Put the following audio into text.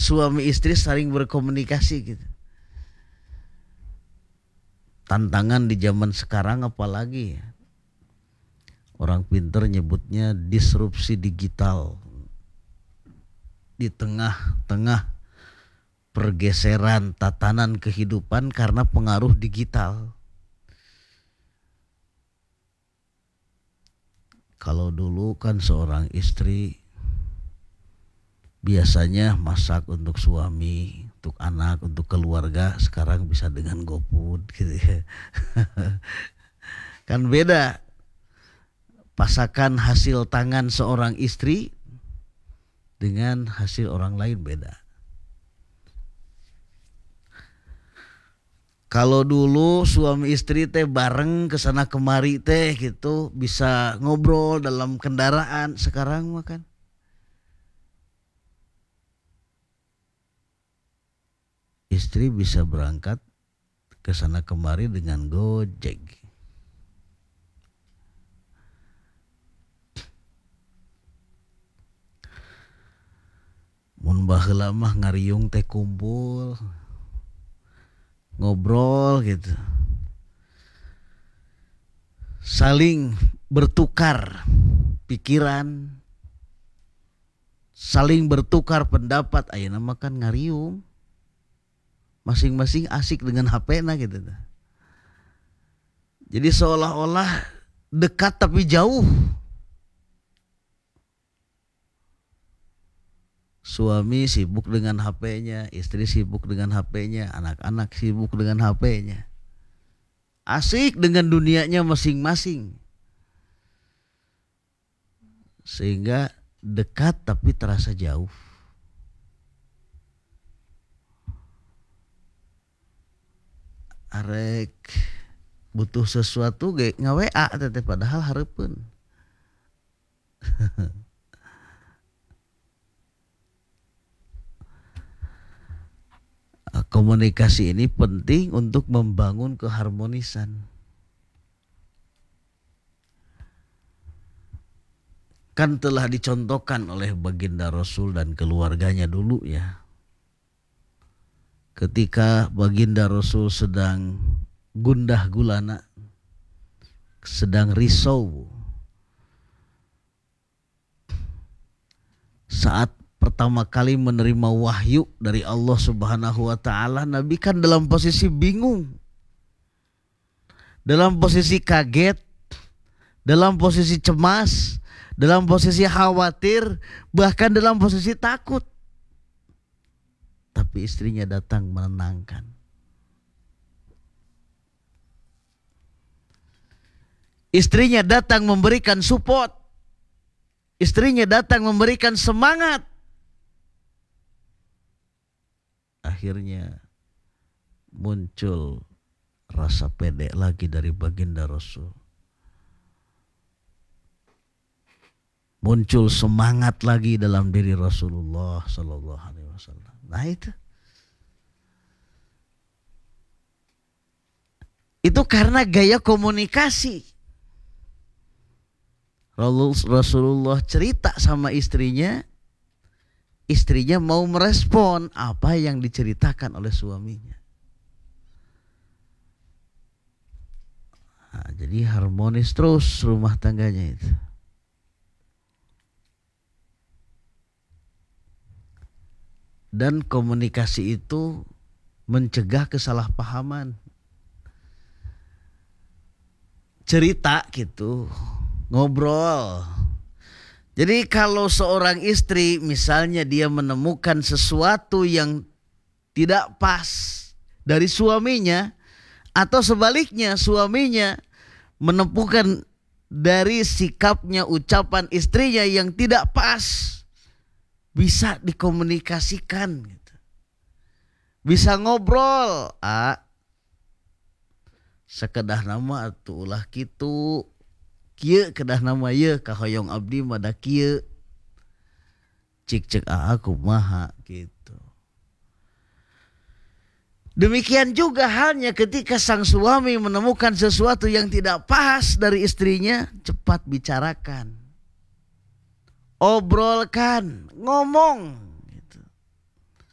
suami istri saling berkomunikasi gitu. Tantangan di zaman sekarang apalagi ya. Orang pinter nyebutnya disrupsi digital. Di tengah-tengah pergeseran tatanan kehidupan karena pengaruh digital. Kalau dulu kan seorang istri biasanya masak untuk suami, untuk anak, untuk keluarga. Sekarang bisa dengan GoFood gitu ya. Kan beda pasakan hasil tangan seorang istri dengan hasil orang lain beda. Kalau dulu suami istri teh bareng kesana kemari teh gitu, bisa ngobrol dalam kendaraan. Sekarang mah kan istri bisa berangkat kesana kemari dengan Gojek. Mun baheula mah ngariung teh kumpul ngobrol gitu, saling bertukar pikiran, saling bertukar pendapat. Ayeuna mah kan ngariung, masing-masing asik dengan HP-na gitu. Jadi seolah-olah dekat tapi jauh. Suami sibuk dengan HP-nya, istri sibuk dengan HP-nya, anak-anak sibuk dengan HP-nya. Asik dengan dunianya masing-masing. Sehingga dekat tapi terasa jauh. Arek butuh sesuatu ge nga-WA teteh padahal hareupeun. Komunikasi ini penting untuk membangun keharmonisan. Kan telah dicontohkan oleh baginda Rasul dan keluarganya dulu ya. Ketika baginda Rasul sedang gundah gulana, sedang risau, saat pertama kali menerima wahyu dari Allah Subhanahu wa taala, Nabi kan dalam posisi bingung, dalam posisi kaget, dalam posisi cemas, dalam posisi khawatir, bahkan dalam posisi takut. Tapi istrinya datang menenangkan. Istrinya datang memberikan support. Istrinya datang memberikan semangat. Akhirnya muncul rasa pede lagi dari baginda Rasul. Muncul semangat lagi dalam diri Rasulullah sallallahu alaihi wasallam. Nah itu karena gaya komunikasi. Rasulullah cerita sama istrinya, istrinya mau merespon apa yang diceritakan oleh suaminya. Nah, jadi harmonis terus rumah tangganya itu. Dan komunikasi itu mencegah kesalahpahaman. Cerita gitu, ngobrol. Jadi kalau seorang istri misalnya dia menemukan sesuatu yang tidak pas dari suaminya, atau sebaliknya suaminya menemukan dari sikapnya, ucapan istrinya yang tidak pas, bisa dikomunikasikan gitu. Bisa ngobrol. Sekedah nama atuh ulah kitu. Kieu kedah nama ye kahoyong abdi mah da kieu. Cik aku kumaha gitu. Demikian juga halnya ketika sang suami menemukan sesuatu yang tidak pas dari istrinya, cepat bicarakan. Obrolkan, ngomong.